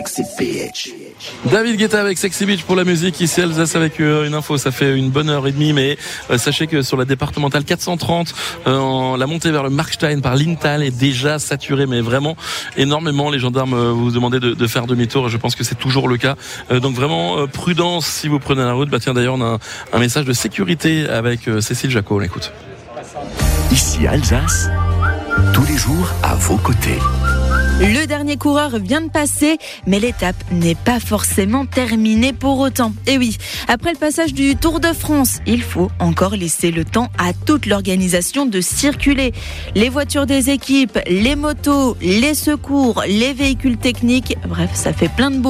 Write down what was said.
David Guetta avec Sexy Beach pour la musique, ici Alsace avec une info, ça fait une bonne heure et demie, mais sachez que sur la départementale 430, la montée vers le Markstein par Lintal est déjà saturée, mais vraiment énormément. Les gendarmes vous demandaient de faire demi-tour et je pense que c'est toujours le cas. Donc vraiment prudence si vous prenez la route. Tiens, d'ailleurs on a un message de sécurité avec Cécile Jacot, on écoute. Ici Alsace, tous les jours à vos côtés. Le dernier coureur vient de passer, mais l'étape n'est pas forcément terminée pour autant. Et oui, après le passage du Tour de France, il faut encore laisser le temps à toute l'organisation de circuler. Les voitures des équipes, les motos, les secours, les véhicules techniques, bref, ça fait plein de beaux